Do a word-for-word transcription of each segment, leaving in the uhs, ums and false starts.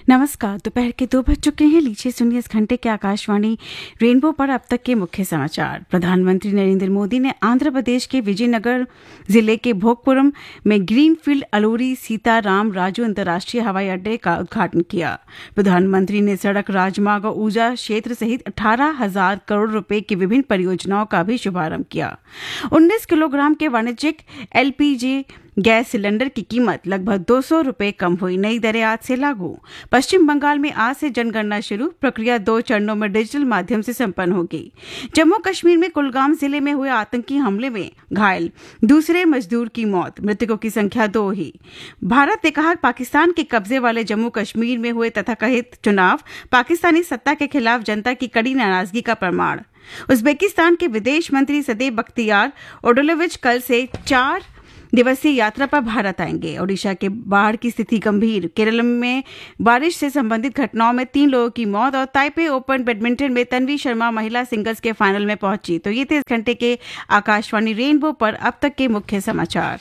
नमस्कार। दोपहर के दो बज चुके हैं। लीजिए सुनिए इस घंटे के आकाशवाणी रेनबो पर अब तक के मुख्य समाचार। प्रधानमंत्री नरेंद्र मोदी ने आंध्र प्रदेश के विजयनगर जिले के भोगपुरम में ग्रीनफील्ड अलूरी सीताराम राजू अंतर्राष्ट्रीय हवाई अड्डे का उद्घाटन किया। प्रधानमंत्री ने सड़क, राजमार्ग और ऊर्जा क्षेत्र सहित अठारह हजार करोड़ रुपए की विभिन्न परियोजनाओं का भी शुभारंभ किया। उन्नीस किलोग्राम के वाणिज्यिक एलपीजी गैस सिलेंडर की कीमत लगभग दो सौ रुपए कम हुई। नई दरें आज से लागू। पश्चिम बंगाल में आज से जनगणना शुरू। प्रक्रिया दो चरणों में डिजिटल माध्यम से संपन्न होगी। जम्मू कश्मीर में कुलगाम जिले में हुए आतंकी हमले में घायल दूसरे मजदूर की मौत, मृतकों की संख्या दो ही। भारत ने कहा पाकिस्तान के कब्जे वाले जम्मू कश्मीर में हुए तथाकथित चुनाव पाकिस्तानी सत्ता के खिलाफ जनता की कड़ी नाराजगी का प्रमाण। उज्बेकिस्तान के विदेश मंत्री सदैव बख्तियार ओडोलोविच कल से चार दिवसीय यात्रा पर भारत आएंगे। ओडिशा के बाढ़ की स्थिति गंभीर। केरल में बारिश से संबंधित घटनाओं में तीन लोगों की मौत। और ताइपे ओपन बैडमिंटन में तन्वी शर्मा महिला सिंगल्स के फाइनल में पहुंची। तो ये थे इस घंटे के आकाशवाणी रेनबो पर अब तक के मुख्य समाचार।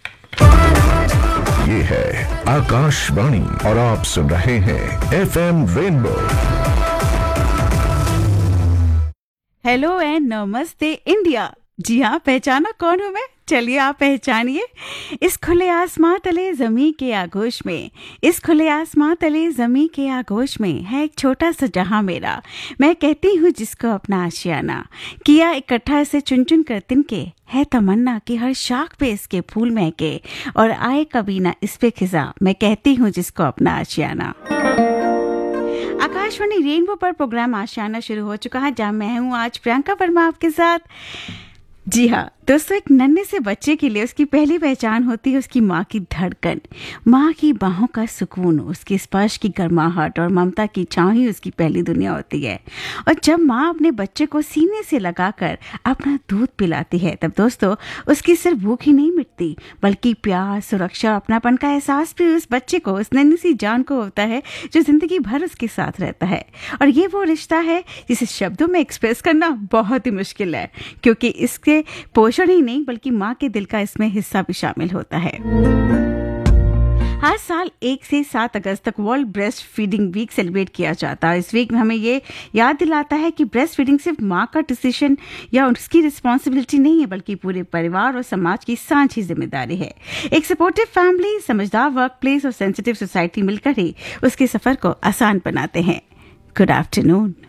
ये है आकाशवाणी और आप सुन रहे हैं एफएम रेनबो। हेलो एंड नमस्ते इंडिया। जी हाँ, पहचाना कौन हूँ मैं? चलिए आप पहचानिए। इस खुले आसमां तले जमी के आगोश में, इस खुले आसमां तले जमी के आगोश में है एक छोटा सा जहां मेरा। मैं कहती हूँ जिसको अपना आशियाना, किया इकट्ठा इसे चुन चुन कर तिनके, है तमन्ना कि हर शाख पे इसके फूल महके और आए कभी ना इस पे खिजा। मैं कहती हूँ जिसको अपना आशियाना। आकाशवाणी रेनबो पर प्रोग्राम आशियाना शुरू हो चुका है, जहां मैं हूँ आज प्रियंका वर्मा आपके साथ। जी हाँ दोस्तों, एक नन्हे से बच्चे के लिए उसकी पहली पहचान होती है उसकी माँ की धड़कन, माँ की बाहों का सुकून, उसके स्पर्श की गर्माहट और ममता की छाँव ही उसकी पहली दुनिया होती है। और जब माँ अपने बच्चे को सीने से लगाकर अपना दूध पिलाती है, तब दोस्तों उसकी सिर्फ भूख ही नहीं मिटती, बल्कि प्यार, सुरक्षा और अपनापन का एहसास भी उस बच्चे को, उस नन्ही सी जान को होता है जो जिंदगी भर उसके साथ रहता है। और ये वो रिश्ता है जिसे शब्दों में एक्सप्रेस करना बहुत ही मुश्किल है, क्योंकि इसके पोषण ही नहीं बल्कि माँ के दिल का इसमें हिस्सा भी शामिल होता है। हर साल एक से सात अगस्त तक world breast feeding week celebrate किया जाता है। इस वीक में हमें ये याद दिलाता है कि ब्रेस्ट फीडिंग सिर्फ माँ का डिसीजन या उसकी रिस्पॉन्सिबिलिटी नहीं है, बल्कि पूरे परिवार और समाज की साझी जिम्मेदारी है। एक सपोर्टिव फैमिली, समझदार वर्क प्लेस और सेंसिटिव सोसाइटी मिलकर ही उसके सफर को आसान बनाते हैं। Good afternoon.